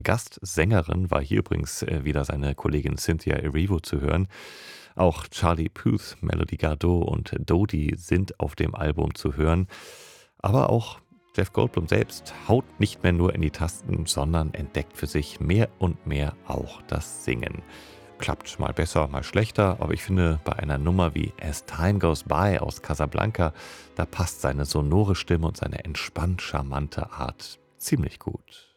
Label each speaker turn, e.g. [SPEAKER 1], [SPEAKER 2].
[SPEAKER 1] Gastsängerin war hier übrigens wieder seine Kollegin Cynthia Erivo zu hören. Auch Charlie Puth, Melody Gardot und Dodie sind auf dem Album zu hören. Aber auch Jeff Goldblum selbst haut nicht mehr nur in die Tasten, sondern entdeckt für sich mehr und mehr auch das Singen. Klappt mal besser, mal schlechter, aber ich finde, bei einer Nummer wie As Time Goes By aus Casablanca, da passt seine sonore Stimme und seine entspannt charmante Art ziemlich gut.